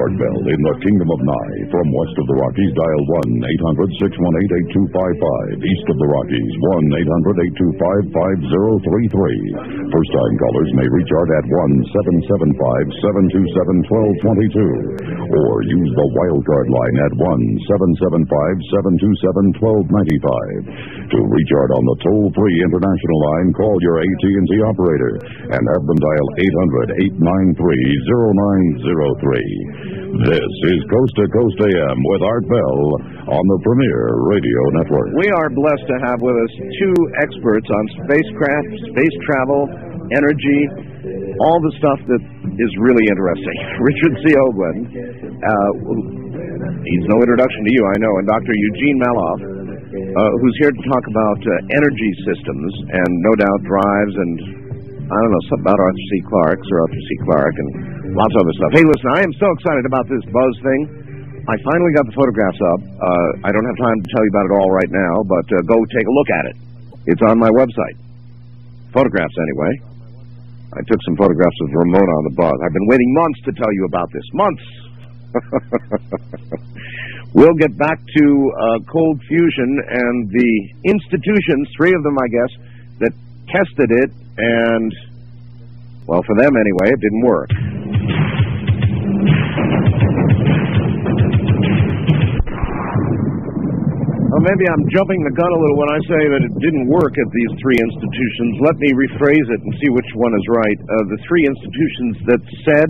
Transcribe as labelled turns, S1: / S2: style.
S1: Art Bell in the Kingdom of Nye. From west of the Rockies, dial 1-800-618-8255. East of the Rockies, 1-800-825-5033. First-time callers may reach Art at 1-775-727-1222. Or use the wildcard line at 1-775-727-1295. To reach Art on the toll-free international line, call your AT&T operator and have them dial 800-893-0903. This is Coast to Coast AM with Art Bell on the Premier Radio Network.
S2: We are blessed to have with us two experts on spacecraft, space travel, energy, all the stuff that is really interesting. Richard C. Oglen, he's no introduction to you, I know, and Dr. Eugene Maloff, who's here to talk about energy systems and no doubt drives and, I don't know, something about Arthur C. Clarke and lots of other stuff. Hey, listen, I am so excited about this buzz thing. I finally got the photographs up. I don't have time to tell you about it all right now, but go take a look at it. It's on my website. Photographs, anyway. I took some photographs of Ramona on the buzz. I've been waiting months to tell you about this. Months! We'll get back to cold fusion and the institutions, three of them, I guess, that tested it, and, well, for them anyway, it didn't work. Well, maybe I'm jumping the gun a little when I say that it didn't work at these three institutions. Let me rephrase it and see which one is right. The three institutions that said